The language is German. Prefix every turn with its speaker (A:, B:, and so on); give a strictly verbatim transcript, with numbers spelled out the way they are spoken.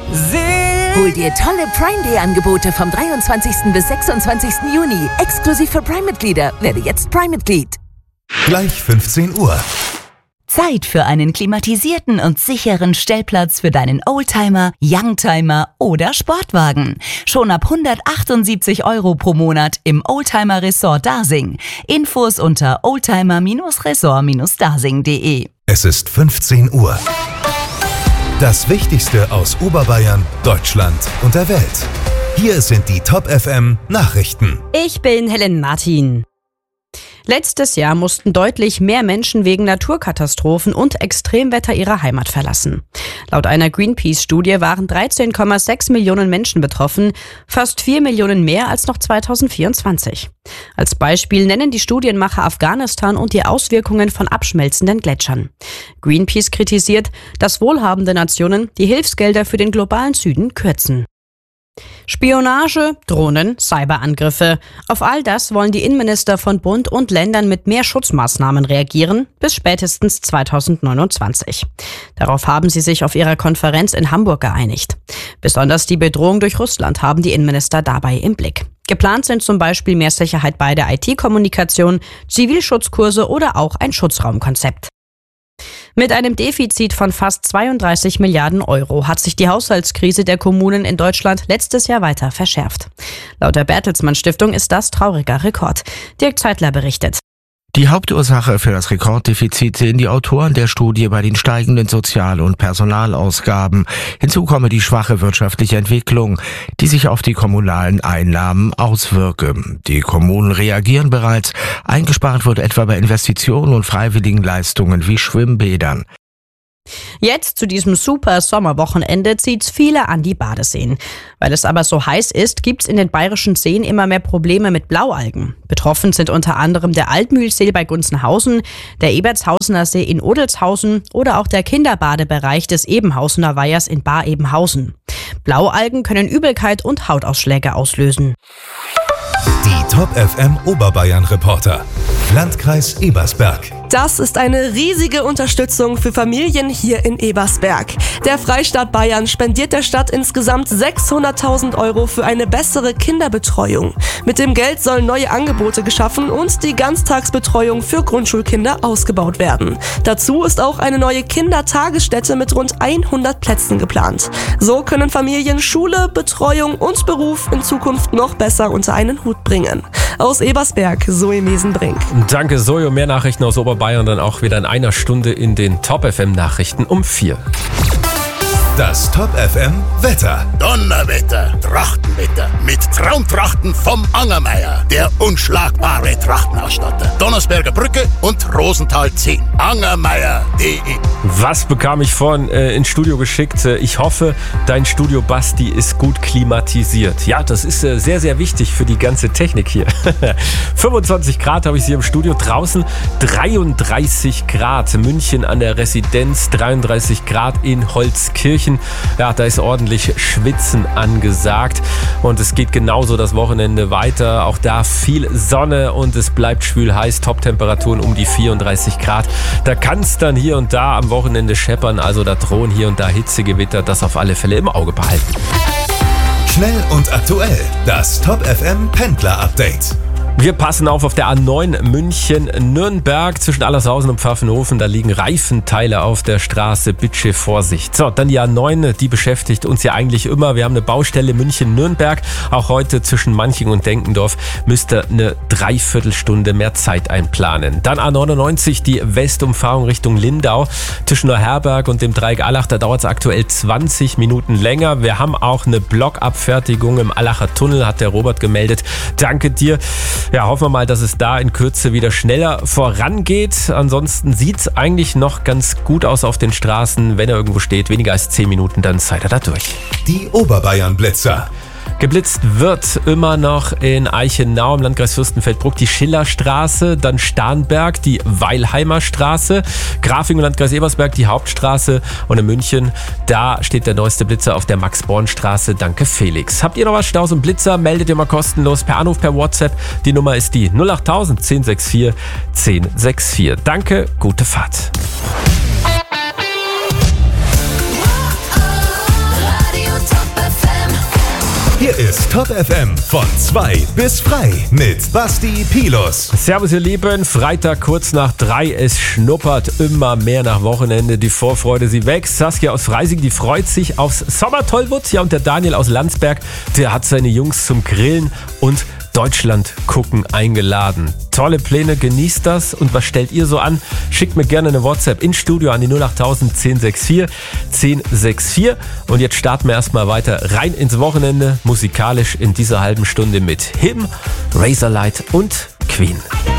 A: Hol dir tolle Prime Day Angebote vom dreiundzwanzigsten bis sechsundzwanzigsten Juni. Exklusiv für Prime-Mitglieder. Werde jetzt Prime-Mitglied.
B: Gleich fünfzehn Uhr.
C: Zeit für einen klimatisierten und sicheren Stellplatz für deinen Oldtimer, Youngtimer oder Sportwagen. Schon ab hundertachtundsiebzig Euro pro Monat im Oldtimer Resort Dasing. Infos unter oldtimer Resort Dasing punkt de.
B: Es ist fünfzehn Uhr. Das Wichtigste aus Oberbayern, Deutschland und der Welt. Hier sind die Top F M Nachrichten.
D: Ich bin Helen Martin. Letztes Jahr mussten deutlich mehr Menschen wegen Naturkatastrophen und Extremwetter ihre Heimat verlassen. Laut einer Greenpeace-Studie waren dreizehn Komma sechs Millionen Menschen betroffen, fast vier Millionen mehr als noch zweitausendvierundzwanzig. Als Beispiel nennen die Studienmacher Afghanistan und die Auswirkungen von abschmelzenden Gletschern. Greenpeace kritisiert, dass wohlhabende Nationen die Hilfsgelder für den globalen Süden kürzen. Spionage, Drohnen, Cyberangriffe. Auf all das wollen die Innenminister von Bund und Ländern mit mehr Schutzmaßnahmen reagieren, bis spätestens zweitausendneunundzwanzig. Darauf haben sie sich auf ihrer Konferenz in Hamburg geeinigt. Besonders die Bedrohung durch Russland haben die Innenminister dabei im Blick. Geplant sind zum Beispiel mehr Sicherheit bei der I T-Kommunikation, Zivilschutzkurse oder auch ein Schutzraumkonzept. Mit einem Defizit von fast zweiunddreißig Milliarden Euro hat sich die Haushaltskrise der Kommunen in Deutschland letztes Jahr weiter verschärft. Laut der Bertelsmann Stiftung ist das trauriger Rekord. Dirk Zeitler berichtet.
E: Die Hauptursache für das Rekorddefizit sehen die Autoren der Studie bei den steigenden Sozial- und Personalausgaben. Hinzu komme die schwache wirtschaftliche Entwicklung, die sich auf die kommunalen Einnahmen auswirke. Die Kommunen reagieren bereits. Eingespart wird etwa bei Investitionen und freiwilligen Leistungen wie Schwimmbädern.
D: Jetzt zu diesem super Sommerwochenende zieht's viele an die Badeseen. Weil es aber so heiß ist, gibt's in den bayerischen Seen immer mehr Probleme mit Blaualgen. Betroffen sind unter anderem der Altmühlsee bei Gunzenhausen, der Ebertshausener See in Odelshausen oder auch der Kinderbadebereich des Ebenhausener Weihers in Bar-Ebenhausen. Blaualgen können Übelkeit und Hautausschläge auslösen.
B: Die Top F M Oberbayern Reporter. Landkreis Ebersberg.
F: Das ist eine riesige Unterstützung für Familien hier in Ebersberg. Der Freistaat Bayern spendiert der Stadt insgesamt sechshunderttausend Euro für eine bessere Kinderbetreuung. Mit dem Geld sollen neue Angebote geschaffen und die Ganztagsbetreuung für Grundschulkinder ausgebaut werden. Dazu ist auch eine neue Kindertagesstätte mit rund hundert Plätzen geplant. So können Familien Schule, Betreuung und Beruf in Zukunft noch besser unter einen Hut bringen. Aus Ebersberg, Zoe Mesenbrink.
G: Danke, Zoe. Und mehr Nachrichten aus Oberbayern dann auch wieder in einer Stunde in den Top F M Nachrichten um vier.
B: Das Top F M Wetter.
H: Donnerwetter, Trachtenwetter mit Traumtrachten vom Angermeier, der unschlagbare Trachtenausstatter. Donnersberger Brücke und Rosenthal zehn. Angermeier punkt de.
G: Was bekam ich vorhin äh, ins Studio geschickt? Ich hoffe, dein Studio, Basti, ist gut klimatisiert. Ja, das ist äh, sehr, sehr wichtig für die ganze Technik hier. fünfundzwanzig Grad habe ich hier im Studio. Draußen dreiunddreißig Grad. München an der Residenz, dreiunddreißig Grad in Holzkirchen. Ja, da ist ordentlich Schwitzen angesagt. Und es geht genauso das Wochenende weiter. Auch da viel Sonne und es bleibt schwül heiß. Top-Temperaturen um die vierunddreißig Grad. Da kann es dann hier und da am Wochenende scheppern. Also da drohen hier und da Hitzegewitter. Das auf alle Fälle im Auge behalten.
B: Schnell und aktuell. Das Top F M Pendler Update.
G: Wir passen auf auf der A neun München-Nürnberg zwischen Allershausen und Pfaffenhofen. Da liegen Reifenteile auf der Straße. Bitte Vorsicht. So, dann die A neun, die beschäftigt uns ja eigentlich immer. Wir haben eine Baustelle München-Nürnberg. Auch heute zwischen Manching und Denkendorf müsst ihr eine Dreiviertelstunde mehr Zeit einplanen. Dann A neunundneunzig, die Westumfahrung Richtung Lindau. Zwischen Neuherberg und dem Dreieck Allach, da dauert es aktuell zwanzig Minuten länger. Wir haben auch eine Blockabfertigung im Allacher Tunnel, hat der Robert gemeldet. Danke dir. Ja, hoffen wir mal, dass es da in Kürze wieder schneller vorangeht. Ansonsten sieht es eigentlich noch ganz gut aus auf den Straßen. Wenn er irgendwo steht, weniger als zehn Minuten, dann seid ihr da durch.
B: Die Oberbayern-Blitzer.
G: Geblitzt wird immer noch in Eichenau im Landkreis Fürstenfeldbruck die Schillerstraße, dann Starnberg die Weilheimer Straße, Grafing im Landkreis Ebersberg die Hauptstraße und in München, da steht der neueste Blitzer auf der Max-Born-Straße. Danke Felix. Habt ihr noch was Staus und Blitzer? Meldet ihr mal kostenlos per Anruf, per WhatsApp. Die Nummer ist die null acht null null null eins sechs vier eins null sechs vier. Danke, gute Fahrt.
B: Hier ist Top F M von zwei bis frei mit Basti Pilus.
G: Servus ihr Lieben, Freitag kurz nach drei, es schnuppert immer mehr nach Wochenende, die Vorfreude, sie wächst. Saskia aus Freising, die freut sich aufs Sommertollwut. Ja, und der Daniel aus Landsberg, der hat seine Jungs zum Grillen und Deutschland gucken eingeladen. Tolle Pläne, genießt das. Und was stellt ihr so an? Schickt mir gerne eine WhatsApp ins Studio an die null acht tausend zehn sechs vier zehn sechs vier. Und jetzt starten wir erstmal weiter rein ins Wochenende, musikalisch in dieser halben Stunde mit Him, Razorlight und Queen.